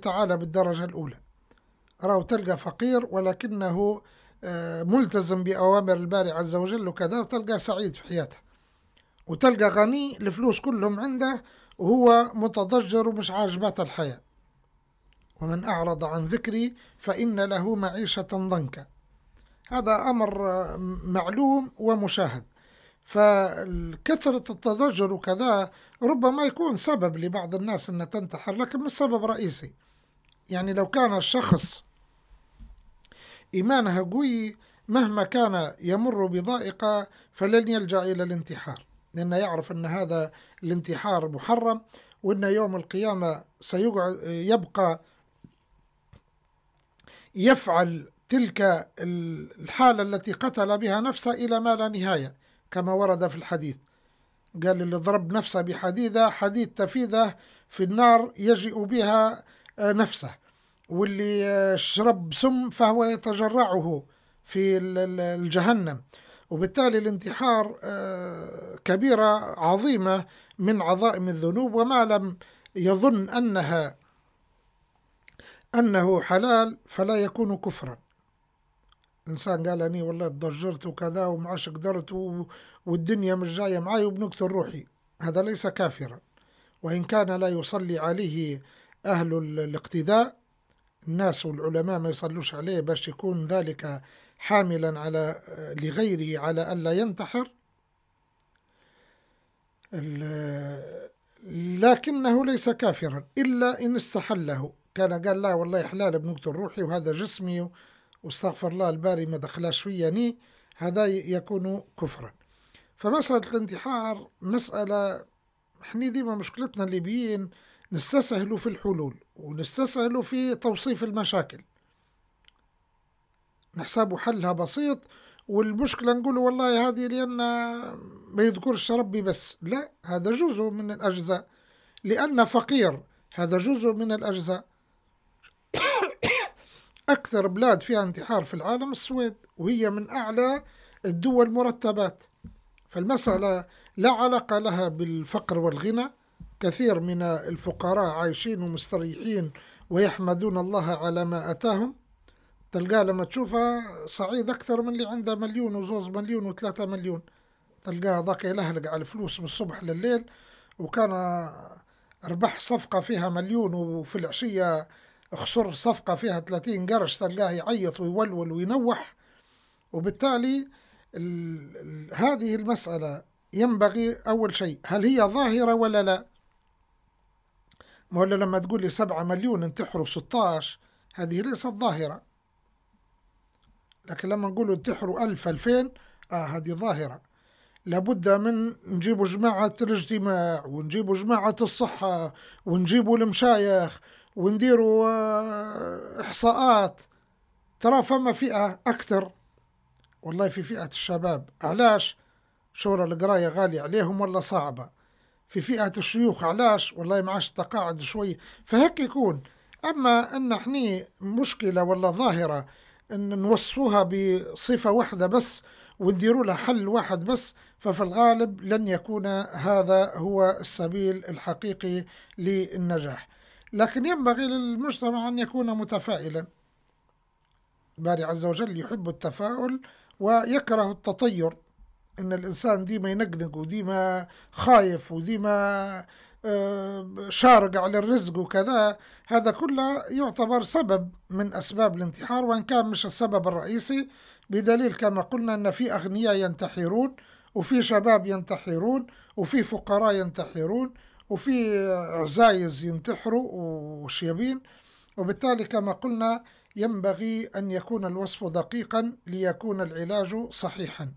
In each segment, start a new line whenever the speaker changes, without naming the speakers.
تعالى بالدرجة الأولى. راهو تلقى فقير ولكنه ملتزم بأوامر الباري عز وجل وكذا، وتلقى سعيد في حياته. وتلقى غني الفلوس كلهم عنده وهو متضجر ومش عاجبته الحياة. ومن أعرض عن ذكري فإن له معيشة ضنكا. هذا أمر معلوم ومشاهد. فكثرة التضجر وكذا ربما يكون سبب لبعض الناس أن تنتحر، لكن مش سبب رئيسي. يعني لو كان الشخص إيمانه قوي مهما كان يمر بضائقة فلن يلجأ إلى الانتحار، لأنه يعرف أن هذا الانتحار محرم، وأن يوم القيامة يبقى يفعل تلك الحالة التي قتل بها نفسه إلى ما لا نهاية، كما ورد في الحديث. قال اللي ضرب نفسه بحديدة حديد تفيده في النار يجيء بها نفسه، واللي شرب سم فهو يتجرعه في الجهنم. وبالتالي الانتحار كبيرة عظيمة من عظائم الذنوب، وما لم يظن أنه حلال فلا يكون كفرا. الإنسان قال أني والله ضجرت وكذا ومعاش قدرت والدنيا مش جاية معي وبنقتل روحي، هذا ليس كافرا. وإن كان لا يصلي عليه أهل الاقتداء، الناس والعلماء ما يصلوش عليه باش يكون ذلك حاملا على لغيره على ألا ينتحر، لكنه ليس كافرا إلا إن استحله. كان قال لا والله حلال بنقتل روحي وهذا جسمي واستغفر الله الباري ما دخلاش فيني، هذا يكون كفرا. فمسألة الانتحار مسألة احنا ديما مشكلتنا الليبيين نستسهلوا في الحلول ونستسهلوا في توصيف المشاكل، نحسبوا حلها بسيط، والمشكلة نقولوا والله هذه لأن ما يذكرش ربي بس. لا، هذا جزء من الأجزاء، لأن فقير هذا جزء من الأجزاء. أكثر بلاد فيها انتحار في العالم السويد، وهي من أعلى الدول مرتبات. فالمسألة لا علاقة لها بالفقر والغنى. كثير من الفقراء عايشين ومستريحين ويحمدون الله على ما أتاهم. تلقاه لما تشوفه سعيد أكثر من اللي عنده 1,000,000 و2 مليون و3 مليون. تلقاه ذاك يلهلق على الفلوس من الصبح لليل، وكان ربح صفقة فيها 1,000,000 وفي العشية خسر صفقة فيها 30 قرش، تلقاه يعيط ويولول وينوح. وبالتالي هذه المسألة ينبغي أول شيء هل هي ظاهرة ولا لا؟ ولا لما تقول لي 7 مليون انتحروا 16، هذه ليست ظاهرة. لكن لما نقول انتحروا 1000 2000 هذه ظاهرة. لابد من نجيبوا جماعة الاجتماع ونجيبوا جماعة الصحة ونجيبوا المشايخ ونديروا إحصاءات. ترى فما فئة أكثر والله في فئة الشباب. علاش؟ شورى القراية غالية عليهم ولا صعبة. في فئة الشيوخ علاش؟ والله معاش تقاعد شوي. فهيك يكون. أما أن احنا مشكلة ولا ظاهرة أن نوصفوها بصفة واحدة بس ونديروا لها حل واحد بس، ففي الغالب لن يكون هذا هو السبيل الحقيقي للنجاح. لكن ينبغي للمجتمع أن يكون متفائلا. باري عز وجل يحب التفاؤل ويكره التطير، إن الإنسان ديما ينقنق وديما خايف وديما شارق على الرزق وكذا. هذا كله يعتبر سبب من أسباب الانتحار، وإن كان مش السبب الرئيسي، بدليل كما قلنا أن في أغنياء ينتحرون وفي شباب ينتحرون وفي فقراء ينتحرون وفي عزايز ينتحروا وشيابين. وبالتالي كما قلنا ينبغي أن يكون الوصف دقيقا ليكون العلاج صحيحا.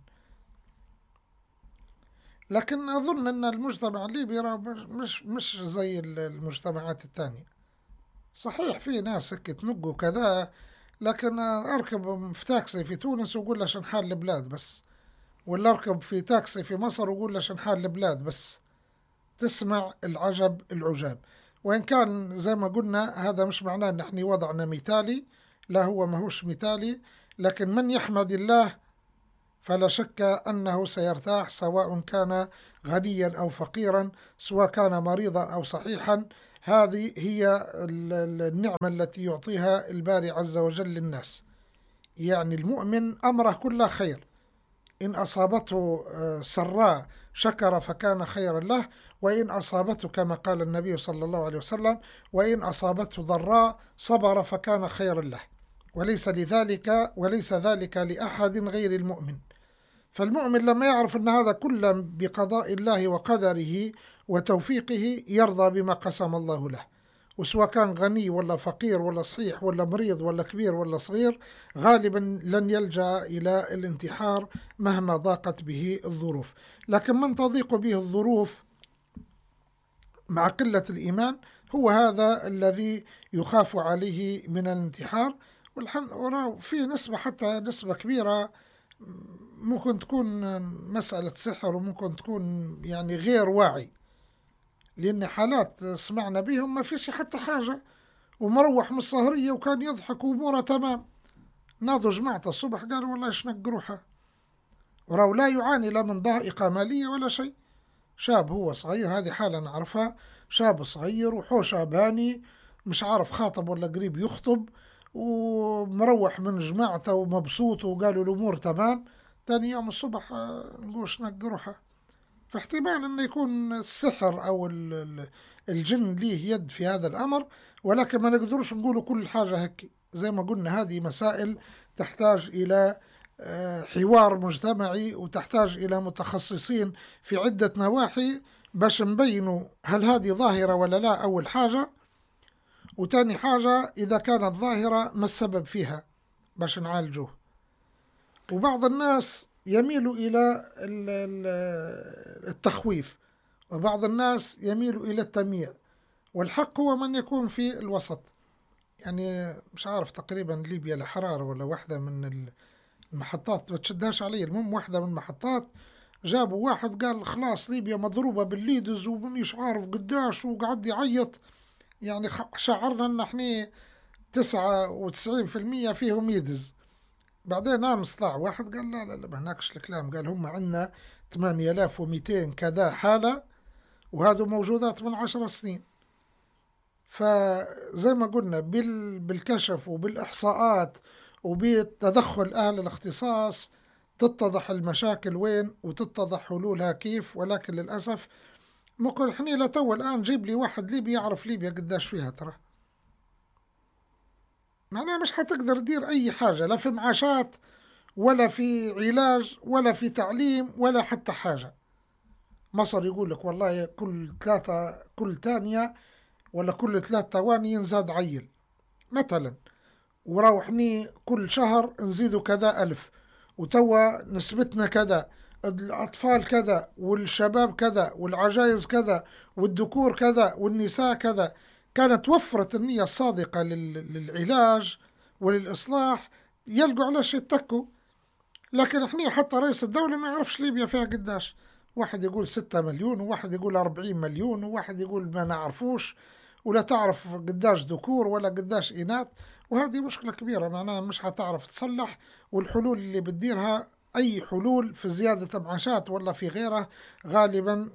لكن أظن أن المجتمع الليبي مش زي المجتمعات الثانية. صحيح في ناس تنقوا كذا، لكن أركب في تاكسي في تونس وأقول له شنحال البلاد بس، ولا أركب في تاكسي في مصر وأقول له شنحال البلاد بس. تسمع العجب العجاب. وإن كان زي ما قلنا هذا مش معناه أن احنا وضعنا مثالي، لا هو ماهوش مثالي، لكن من يحمد الله فلا شك أنه سيرتاح، سواء كان غنيا أو فقيرا، سواء كان مريضا أو صحيحا. هذه هي النعمة التي يعطيها الباري عز وجل للناس. يعني المؤمن أمره كله خير، إن أصابته سراء شكر فكان خيرا له، وإن أصابته كما قال النبي صلى الله عليه وسلم وإن أصابته ضراء صبر فكان خيرا له، وليس ذلك لأحد غير المؤمن. فالمؤمن لما يعرف أن هذا كله بقضاء الله وقدره وتوفيقه يرضى بما قسم الله له، وسواء كان غني ولا فقير ولا صحيح ولا مريض ولا كبير ولا صغير غالبا لن يلجأ إلى الانتحار مهما ضاقت به الظروف. لكن من تضيق به الظروف مع قلة الإيمان هو هذا الذي يخاف عليه من الانتحار. في نسبة، حتى نسبة كبيرة ممكن تكون مسألة سحر، وممكن تكون يعني غير واعي، لأن حالات سمعنا بهم ما فيش حتى حاجة، ومروح من السهرية وكان يضحك وأموره تمام، ناضوا جماعة الصبح قالوا والله يشنق روحه، وراه لا يعاني لا من ضائقة مالية ولا شيء. شاب هو صغير، هذه حالة نعرفها، شاب صغير وحوشة باني مش عارف خاطب ولا قريب يخطب، ومروح من جماعته ومبسوط وقالوا الأمور تمام، تاني يوم الصبح نقول شنق روحه. فاحتمال أنه يكون السحر أو الجن ليه يد في هذا الأمر، ولكن ما نقدرش نقول كل حاجة هكي. زي ما قلنا هذه مسائل تحتاج إلى حوار مجتمعي، وتحتاج إلى متخصصين في عدة نواحي باش نبينوا هل هذه ظاهرة ولا لا أول حاجة، وتاني حاجة إذا كانت ظاهرة ما السبب فيها باش نعالجوه. وبعض الناس يميل إلى التخويف، وبعض الناس يميل إلى التمييع، والحق هو من يكون في الوسط. يعني مش عارف تقريبا ليبيا الحرارة ولا واحدة من المحطات، ما تشدهاش علي، المهم واحدة من المحطات جابوا واحد قال خلاص ليبيا مضروبة بالليدز ومنيش عارف قداش، وقعد يعيط. يعني شعرنا ان احنا 99% فيهم يدز. بعدين امس طلع واحد قال لا ما هناكش الكلام، قال هم عندنا 8200 كذا حالة، وهذا موجودات من 10 سنين. فزي ما قلنا بالكشف وبالإحصاءات وبتدخل أهل الاختصاص تتضح المشاكل وين وتتضح حلولها كيف. ولكن للأسف ممكن احنا لتو الآن جيب لي واحد ليبي يعرف ليبيا قداش فيها، ترى معناها مش حتقدر تدير أي حاجة، لا في معاشات ولا في علاج ولا في تعليم ولا حتى حاجة. مصر يقول لك والله كل ثانية ولا كل 3 ثواني ينزاد عيل مثلا، وروحني كل شهر نزيدوا كذا 1000، وتوا نسبتنا كذا، الأطفال كذا والشباب كذا والعجائز كذا والذكور كذا والنساء كذا. كانت وفرت النية الصادقة للعلاج وللإصلاح يلقوا على شيء يتكوا. لكن احنا حتى رئيس الدولة ما يعرفش ليبيا فيها قداش، واحد يقول 6 مليون وواحد يقول 40 مليون وواحد يقول ما نعرفوش، ولا تعرف قداش ذكور ولا قداش إناث. وهذه مشكلة كبيرة، معناها مش هتعرف تصلح. والحلول اللي بتديرها أي حلول في زيادة معاشات ولا في غيره غالبا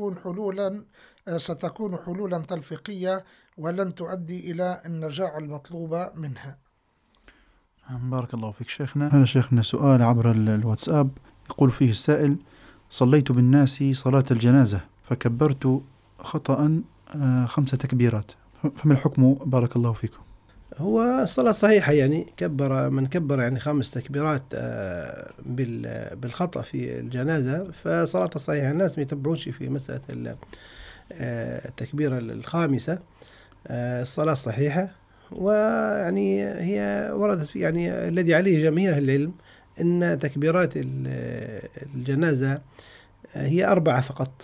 ستكون حلولا تلفيقية ولن تؤدي إلى النجاح المطلوبة منها.
بارك الله فيك شيخنا. هذا شيخنا سؤال عبر الواتساب يقول فيه السائل: صليت بالناس صلاة الجنازة فكبرت خطأ 5 تكبيرات، فما الحكم بارك الله فيكم؟
هو الصلاة صحيحة، يعني من كبر يعني 5 تكبيرات بالخطأ في الجنازة فصلاة صحيحة. الناس ما يتبعوش في مسألة التكبيرة الخامسة. الصلاة صحيحة، ويعني هي وردت يعني الذي عليه جميع أهل العلم أن تكبيرات الجنازة هي 4 فقط،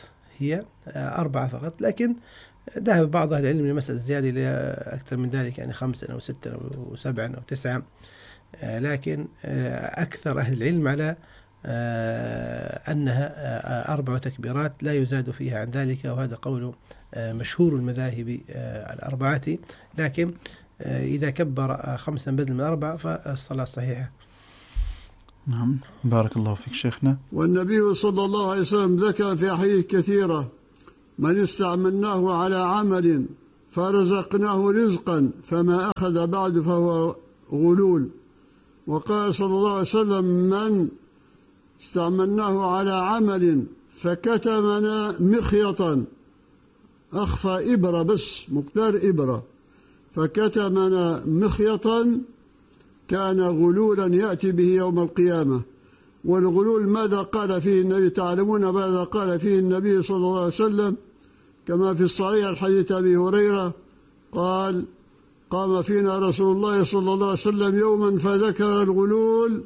لكن ذهب بعض أهل العلم لمسألة زيادة إلى أكثر من ذلك، يعني 5 أو 6 أو 7 أو 9، لكن أكثر أهل العلم على أنها 4 تكبيرات لا يزاد فيها عن ذلك، وهذا قول مشهور المذاهب ال4. لكن إذا كبر 5 بدل من 4 فالصلاة صحيحة.
نعم بارك الله فيك شيخنا.
والنبي صلى الله عليه وسلم ذكر في أحاديث كثيرة: من استعملناه على عمل فرزقناه رزقا فما أخذ بعد فهو غلول. وقال صلى الله عليه وسلم: من استعملناه على عمل فكتمنا مخيطا، أخفى إبرة بس مقدار إبرة، فكتمنا مخيطا كان غلولا يأتي به يوم القيامة. والغلول ماذا قال فيه النبي؟ تعلمون ماذا قال فيه النبي صلى الله عليه وسلم كما في الصحيح الحديث أبي هريرة قال: قام فينا رسول الله صلى الله عليه وسلم يوما فذكر الغلول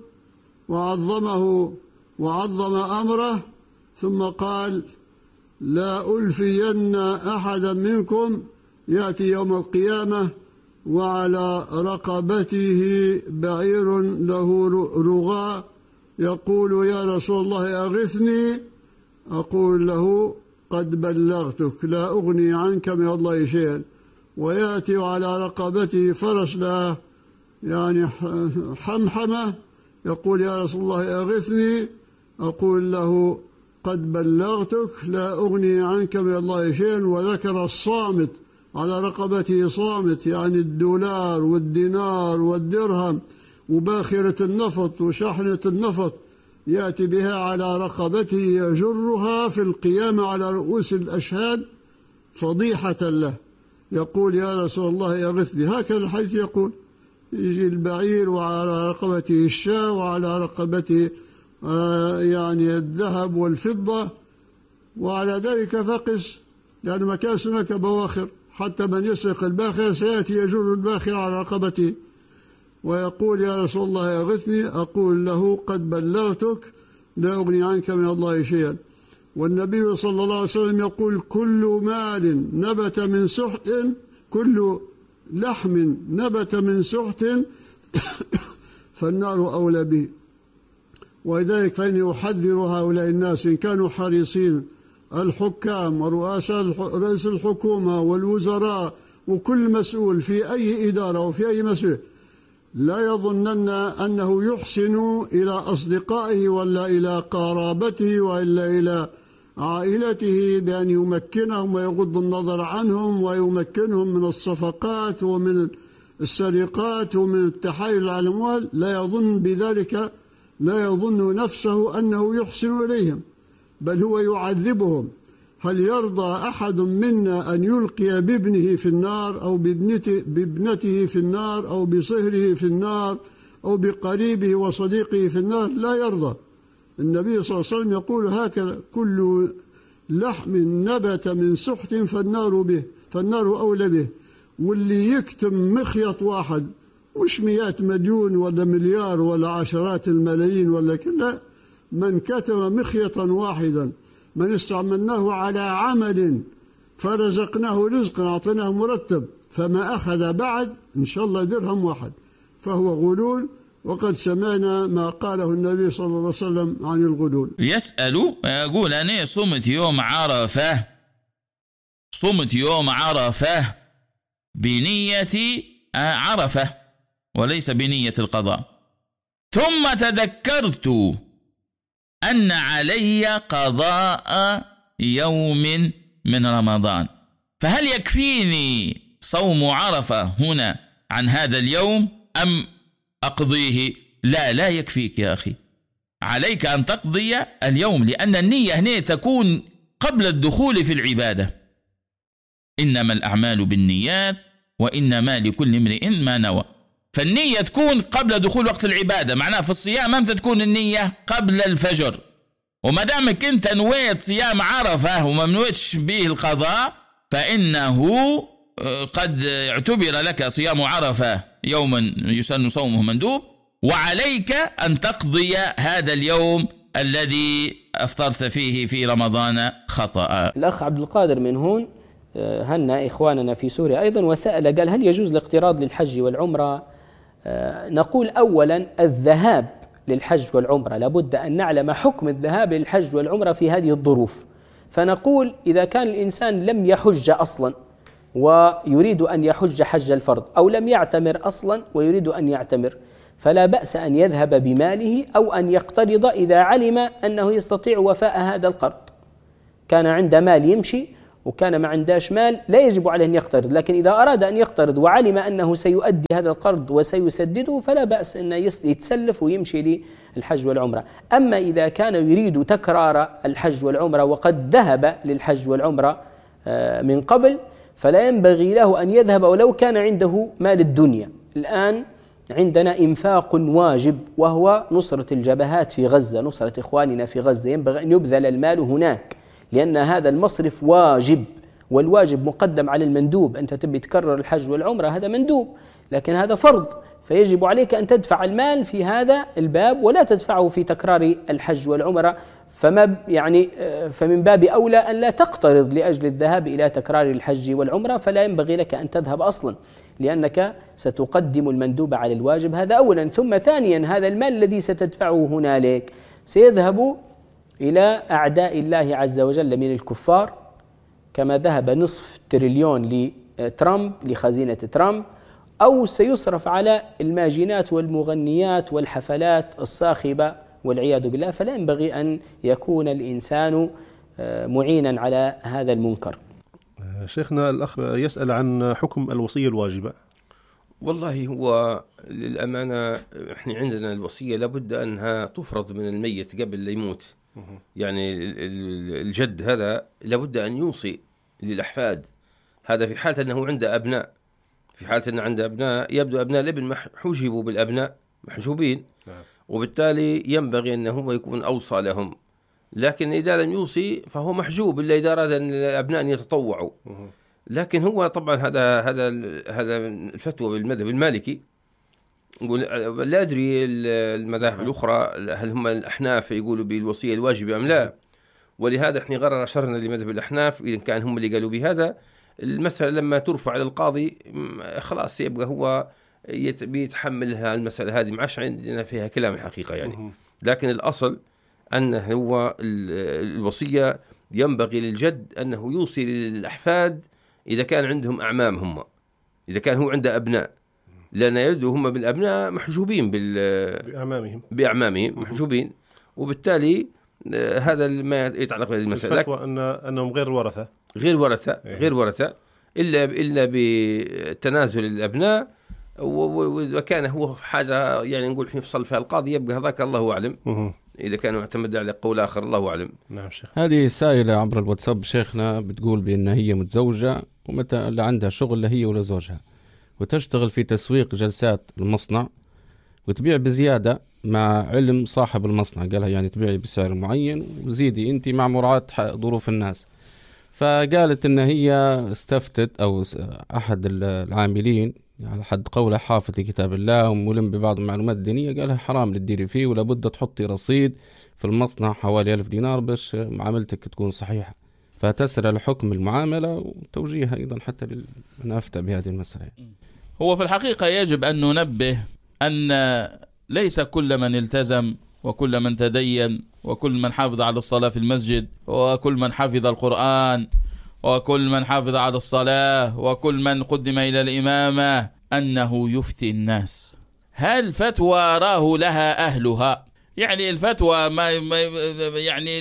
وعظمه وعظم أمره، ثم قال: لا ألفين أحدا منكم يأتي يوم القيامة وعلى رقبته بعير له رغاء يقول: يا رسول الله أغثني، أقول له: قد بلغتك لا أغني عنك من الله شيئا. ويأتي على رقبته فرس له يعني حمحمة يقول: يا رسول الله أغثني، أقول له: قد بلغتك لا أغني عنك من الله شيئا. وذكر الصامت على رقبته، صامت يعني الدولار والدينار والدرهم وباخرة النفط وشحنة النفط، يأتي بها على رقبته يجرها في القيامة على رؤوس الأشهاد فضيحة له، يقول: يا رسول الله أغثني. هكذا الحديث يقول. يجي البعير وعلى رقبته الشاة وعلى رقبته يعني الذهب والفضة، وعلى ذلك فقس، لأن ما كان هناك بواخر، حتى من يسرق الباخرة سيأتي يجر الباخرة على رقبته ويقول: يا رسول الله أغثني، أقول له: قد بلغتك لا أغني عنك من الله شيئا. والنبي صلى الله عليه وسلم يقول: كل مال نبت من سحت، كل لحم نبت من سحت فالنار أولى به. ولذلك فإني أحذر هؤلاء الناس إن كانوا حريصين، الحكام ورئيس الحكومة والوزراء وكل مسؤول في أي إدارة وفي أي مسؤول، لا يظنن أنه يحسن إلى أصدقائه ولا إلى قرابته وإلا إلى عائلته بأن يمكنهم ويغض النظر عنهم ويمكنهم من الصفقات ومن السرقات ومن التحايل على الأموال. لا يظن بذلك، لا يظن نفسه أنه يحسن إليهم، بل هو يعذبهم. هل يرضى أحد منا أن يلقي بابنه في النار أو بابنته في النار أو بصهره في النار أو بقريبه وصديقه في النار؟ لا يرضى. النبي صلى الله عليه وسلم يقول هكذا: كل لحم نبت من سحت فالنار أولى به. واللي يكتم مخيط واحد مش 100 مليون ولا مليار ولا عشرات الملايين ولا كلا، من كتم مخيطا واحدا، من استعملناه على عمل فرزقناه رزقا، أعطيناه مرتب، فما أخذ بعد إن شاء الله درهم واحد فهو غلول. وقد سمعنا ما قاله النبي صلى الله عليه وسلم عن الغلول.
يسأل ويقول: أنا صمت يوم عرفة، صمت يوم عرفة بنية عرفة وليس بنية القضاء، ثم تذكرت أن علي قضاء يوم من رمضان، فهل يكفيني صوم عرفة هنا عن هذا اليوم أم أقضيه؟ لا يكفيك يا أخي، عليك أن تقضي اليوم، لأن النية هنا تكون قبل الدخول في العبادة. إنما الأعمال بالنيات وإنما لكل امرئ ما نوى. فالنية تكون قبل دخول وقت العبادة، معناها في الصيام أمتى تكون النية؟ قبل الفجر. وما دامك أنت نويت صيام عرفة وما نويتش به القضاء، فإنه قد اعتبر لك صيام عرفة يوما يسن صومه مندوب، وعليك أن تقضي هذا اليوم الذي أفطرت فيه في رمضان خطأ.
الأخ عبد القادر من هون هنا إخواننا في سوريا أيضا وسأل، قال: هل يجوز الاقتراض للحج والعمرة؟ نقول أولا الذهاب للحج والعمرة لابد أن نعلم حكم الذهاب للحج والعمرة في هذه الظروف. فنقول إذا كان الإنسان لم يحج أصلا ويريد أن يحج حج الفرض، أو لم يعتمر أصلا ويريد أن يعتمر، فلا بأس أن يذهب بماله أو أن يقترض إذا علم أنه يستطيع وفاء هذا القرض. كان عنده مال يمشي وكان ما عنداش مال لا يجب عليه أن يقترض، لكن إذا أراد أن يقترض وعلم أنه سيؤدي هذا القرض وسيسدده فلا بأس أن يتسلف ويمشي للحج والعمرة. أما إذا كان يريد تكرار الحج والعمرة وقد ذهب للحج والعمرة من قبل فلا ينبغي له أن يذهب ولو كان عنده مال الدنيا. الآن عندنا إنفاق واجب وهو نصرة الجبهات في غزة، نصرة إخواننا في غزة، ينبغي أن يبذل المال هناك لأن هذا المصرف واجب، والواجب مقدم على المندوب. أنت تبي تكرر الحج والعمرة هذا مندوب، لكن هذا فرض، فيجب عليك أن تدفع المال في هذا الباب ولا تدفعه في تكرار الحج والعمرة. فمن باب أولى أن لا تقترض لأجل الذهاب إلى تكرار الحج والعمرة، فلا ينبغي لك أن تذهب أصلا لأنك ستقدم المندوب على الواجب. هذا أولا. ثم ثانيا هذا المال الذي ستدفعه هنالك سيذهب إلى أعداء الله عز وجل من الكفار، كما ذهب نصف تريليون لترامب لخزينة ترامب، أو سيصرف على الماجنات والمغنيات والحفلات الصاخبة والعياذ بالله. فلا ينبغي أن يكون الإنسان معينا على هذا المنكر.
شيخنا الأخ يسأل عن حكم الوصية الواجبة.
والله هو للأمانة احنا عندنا الوصية لابد أنها تفرض من الميت قبل لا يموت. يعني الجد هذا لابد أن يوصي للأحفاد، هذا في حالة أنه عنده أبناء. في حالة أنه عنده أبناء يبدو أبناء الابن حجبوا بالأبناء محجوبين، وبالتالي ينبغي أنه يكون أوصى لهم. لكن إذا لم يوصي فهو محجوب إلا إذا أراد أن الأبناء أن يتطوعوا. لكن هو طبعا هذا الفتوى بالمذهب المالكي. لا أدري المذاهب الأخرى هل هم الأحناف يقولوا بالوصية الواجبة أم لا، ولهذا احنا غرر أشرنا لمذهب الأحناف إذا كان هم اللي قالوا بهذا. المسألة لما ترفع للقاضي خلاص يبقى هو بيتحملها المسألة هذه، معش عندنا فيها كلام الحقيقة يعني. لكن الأصل أنه هو الوصية ينبغي للجد أنه يوصي للأحفاد إذا كان عندهم أعمام، هم إذا كان هو عنده أبناء، لأن يبدو هم بالأبناء محجوبين بأعمامهم محجوبين، وبالتالي هذا ما يتعلق بهذه المسألة.
الفتوى أنهم
غير ورثة إلا بتنازل الأبناء، وإذا كان هو حاجة يعني نقول يفصل فيها القاضي يبقى هذاك الله أعلم. إذا كانوا يعتمد على قول آخر الله أعلم.
نعم شيخ.
هذه سائلة عبر الواتساب شيخنا بتقول بأن هي متزوجة ومتى اللي عندها شغل لهي ولا زوجها، وتشتغل في تسويق جلسات المصنع وتبيع بزيادة مع علم صاحب المصنع، قالها يعني تبيعي بسعر معين وزيدي أنت مع مراعاة ظروف الناس. فقالت إن هي استفتت أو أحد العاملين على حد قوله حافظ لكتاب الله وملم ببعض المعلومات الدينية، قالها حرام تديري فيه ولا بد تحطي رصيد في المصنع حوالي 1000 دينار باش معاملتك تكون صحيحة. فتسأل لحكم المعاملة وتوجيهها أيضا حتى لمن أفتى بهذه المسألة.
هو في الحقيقة يجب أن ننبه أن ليس كل من التزم وكل من تدين وكل من حافظ على الصلاة في المسجد وكل من حفظ القرآن وكل من حافظ على الصلاة وكل من قدم إلى الإمامة أنه يفتي الناس. هل فتوى راه لها أهلها؟ يعني الفتوى ما يعني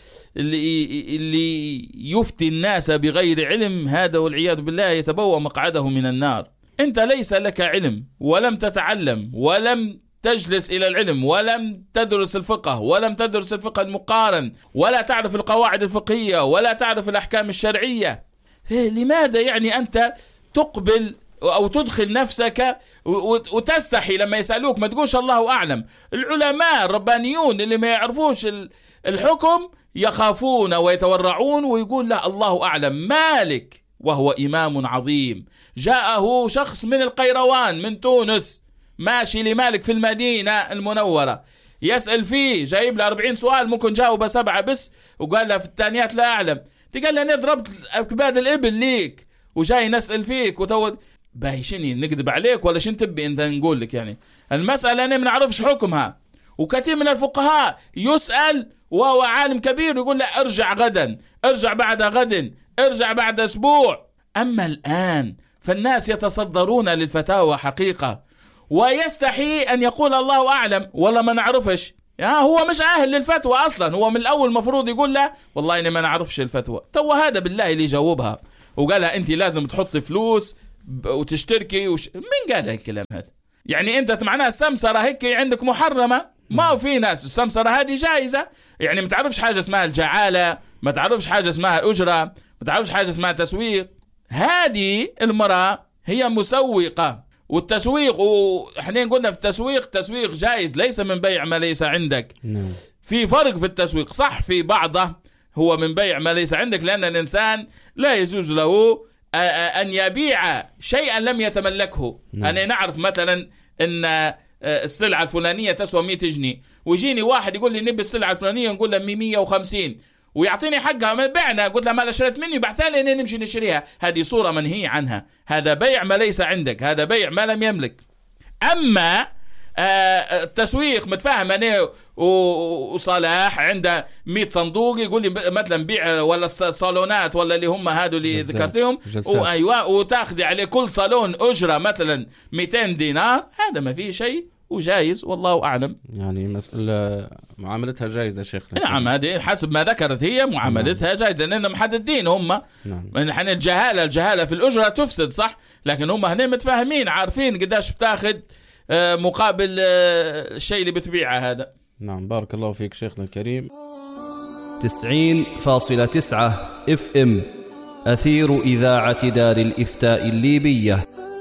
اللي يفتي الناس بغير علم هذا والعياذ بالله يتبوأ مقعده من النار. أنت ليس لك علم ولم تتعلم ولم تجلس إلى العلم ولم تدرس الفقه ولم تدرس الفقه المقارن ولا تعرف القواعد الفقهية ولا تعرف الأحكام الشرعية. لماذا يعني أنت تقبل أو تدخل نفسك وتستحي لما يسألوك ما تقولش الله أعلم؟ العلماء الربانيون اللي ما يعرفوش الحكم يخافون ويتورعون ويقول لا الله أعلم. مالك وهو إمام عظيم جاءه شخص من القيروان من تونس ماشي لمالك في المدينة المنورة يسأل فيه، جايب له 40 سؤال ممكن جاوب 7 بس، وقال له في الثانيات لا أعلم. تقال له أنا ضربت أكباد الإبل ليك وجاي نسأل فيك وتود باي شني نكذب عليك ولا شن تبي أنت نقول لك؟ يعني المسألة أنا ما نعرفش حكمها. وكثير من الفقهاء يسأل وهو عالم كبير يقول له ارجع غدا، ارجع بعد غد، ارجع بعد أسبوع. أما الآن فالناس يتصدرون للفتاوى حقيقة ويستحي أن يقول الله أعلم والله ما نعرفش. هو مش أهل للفتوى أصلا، هو من الأول مفروض يقول له والله أنا ما نعرفش الفتوى. تو هذا بالله اللي جاوبها وقالها أنت لازم تحط فلوس وتشتركي مين قال الكلام هذا؟ يعني أنت معناها السمسرة هيك عندك محرمة؟ ما هو في ناس السمسرة هذه جائزة، يعني ما تعرفش حاجة اسمها الجعالة، ما تعرفش حاجة اسمها الأجرة، ما تعرفش حاجة اسمها تسويق. هذه المرأة هي مسوقة، والتسويق وإحنا قلنا في التسويق تسويق جائز ليس من بيع ما ليس عندك. في فرق في التسويق، صح في بعضه هو من بيع ما ليس عندك، لأن الإنسان لا يجوز له أن يبيع شيئا لم يتملكه. أنا نعرف مثلا أن السلعة الفلانية تسوى 100 جنيه، ويجيني واحد يقول لي نبي السلعة الفلانية، نقول له 150 ويعطيني حقها، ما بعنا، قلت له ما اشتريت مني، بعثالي اني نمشي نشتريها. هذه صورة منهي عنها، هذا بيع ما ليس عندك، هذا بيع ما لم يملك. اما التسويق متفاهم انا وصلاح عنده 100 صندوق، يقول لي مثلا بيع ولا الصالونات ولا اللي هم هادو اللي ذكرتهم، وايوه وتاخذي عليه كل صالون اجره مثلا 200 دينار، هذا ما فيه شيء وجايز والله اعلم.
يعني مسألة معاملتها جائزة شيخنا.
نعم، هذه حسب ما ذكرت هي معاملتها جائزة، لأنهم محددين هم. نحن الجهالة في الأجرة تفسد صح، لكن هم هنا متفاهمين عارفين قداش بتاخذ مقابل الشيء اللي بتبيعه هذا.
نعم، بارك الله فيك شيخنا الكريم.
90.9 FM أثير إذاعة دار الإفتاء الليبية.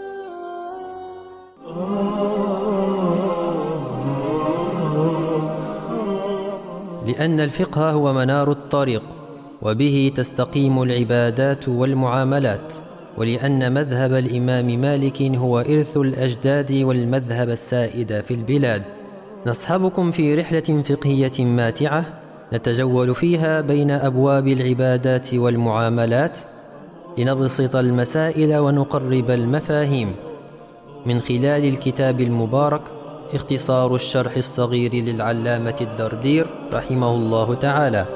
لأن الفقه هو منار الطريق، وبه تستقيم العبادات والمعاملات، ولأن مذهب الإمام مالك هو إرث الأجداد والمذهب السائد في البلاد. نصحبكم في رحلة فقهية ماتعة نتجول فيها بين أبواب العبادات والمعاملات لنبسط المسائل ونقرب المفاهيم، من خلال الكتاب المبارك اختصار الشرح الصغير للعلامة الدردير رحمه الله تعالى.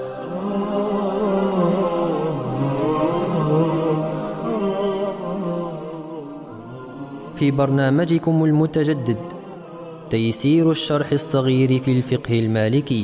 في برنامجكم المتجدد تيسير الشرح الصغير في الفقه المالكي،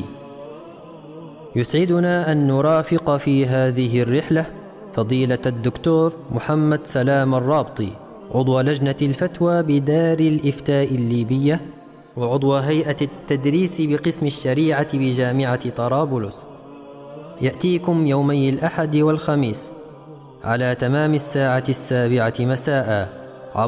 يسعدنا أن نرافق في هذه الرحلة فضيلة الدكتور محمد سلام الرابطي، عضو لجنة الفتوى بدار الإفتاء الليبية، وعضو هيئة التدريس بقسم الشريعة بجامعة طرابلس. يأتيكم يومي الأحد والخميس على تمام الساعة 7 مساء.